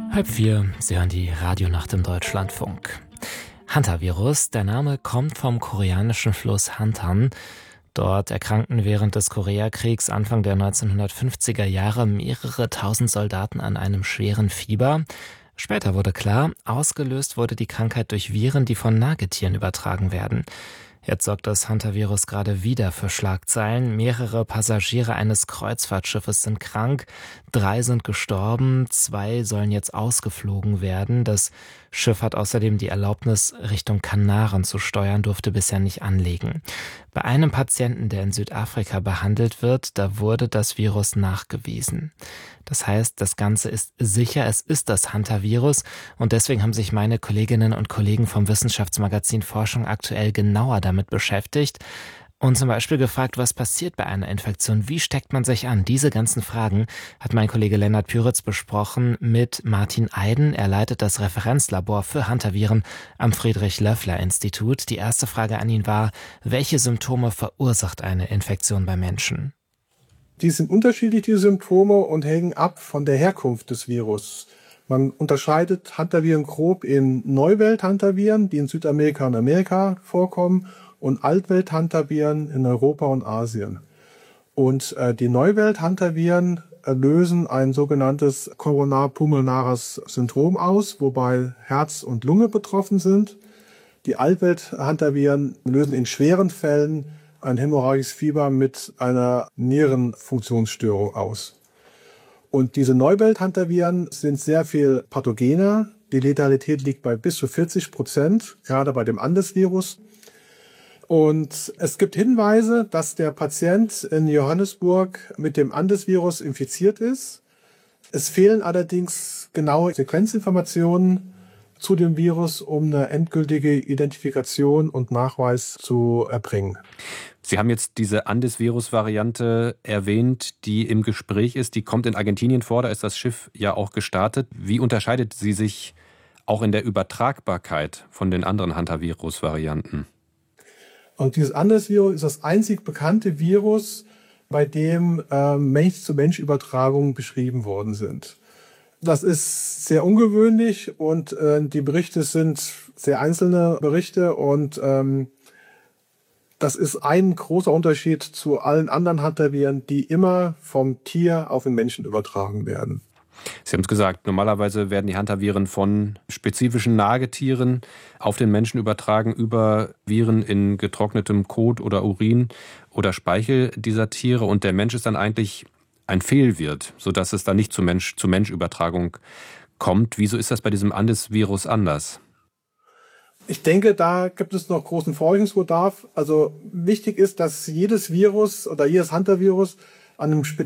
3:30, Sie hören die Radionacht im Deutschlandfunk. Hantavirus, der Name kommt vom koreanischen Fluss Hantan. Dort erkrankten während des Koreakriegs Anfang der 1950er Jahre mehrere tausend Soldaten an einem schweren Fieber. Später wurde klar, ausgelöst wurde die Krankheit durch Viren, die von Nagetieren übertragen werden. Jetzt sorgt das Hantavirus gerade wieder für Schlagzeilen. Mehrere Passagiere eines Kreuzfahrtschiffes sind krank, 3 sind gestorben, 2 sollen jetzt ausgeflogen werden. Das Schiff hat außerdem die Erlaubnis, Richtung Kanaren zu steuern, durfte bisher nicht anlegen. Bei einem Patienten, der in Südafrika behandelt wird, da wurde das Virus nachgewiesen. Das heißt, das Ganze ist sicher, es ist das Hantavirus, und deswegen haben sich meine Kolleginnen und Kollegen vom Wissenschaftsmagazin Forschung aktuell genauer damit beschäftigt und zum Beispiel gefragt, was passiert bei einer Infektion, wie steckt man sich an? Diese ganzen Fragen hat mein Kollege Lennart Püritz besprochen mit Martin Eiden. Er leitet das Referenzlabor für Hantaviren am Friedrich-Löffler-Institut. Die erste Frage an ihn war, welche Symptome verursacht eine Infektion bei Menschen? Die sind unterschiedlich, die Symptome, und hängen ab von der Herkunft des Virus. Man unterscheidet Hantaviren grob in Neuwelt-Hantaviren, die in Südamerika und Amerika vorkommen, und Altwelt-Hantaviren in Europa und Asien. Und die Neuwelt-Hantaviren lösen ein sogenanntes Coronar-pulmonares Syndrom aus, wobei Herz und Lunge betroffen sind. Die Altwelt-Hantaviren lösen in schweren Fällen ein hämorrhagisches Fieber mit einer Nierenfunktionsstörung aus. Und diese Neuwelt-Hantaviren sind sehr viel pathogener. Die Letalität liegt bei bis zu 40%, gerade bei dem Andes-Virus. Und es gibt Hinweise, dass der Patient in Johannesburg mit dem Andes-Virus infiziert ist. Es fehlen allerdings genaue Sequenzinformationen zu dem Virus, um eine endgültige Identifikation und Nachweis zu erbringen. Sie haben jetzt diese Andes-Virus-Variante erwähnt, die im Gespräch ist. Die kommt in Argentinien vor, da ist das Schiff ja auch gestartet. Wie unterscheidet sie sich auch in der Übertragbarkeit von den anderen Hantavirus-Varianten? Und dieses Andes-Virus ist das einzig bekannte Virus, bei dem Mensch-zu-Mensch-Übertragungen beschrieben worden sind. Das ist sehr ungewöhnlich, und die Berichte sind sehr einzelne Berichte, und das ist ein großer Unterschied zu allen anderen Hantaviren, die immer vom Tier auf den Menschen übertragen werden. Sie haben es gesagt, normalerweise werden die Hantaviren von spezifischen Nagetieren auf den Menschen übertragen, über Viren in getrocknetem Kot oder Urin oder Speichel dieser Tiere. Und der Mensch ist dann eigentlich ein Fehlwirt, sodass es dann nicht zu Mensch-zu-Mensch-Übertragung kommt. Wieso ist das bei diesem Andes-Virus anders? Ich denke, da gibt es noch großen Forschungsbedarf. Also wichtig ist, dass jedes Virus oder jedes Hantavirus an einem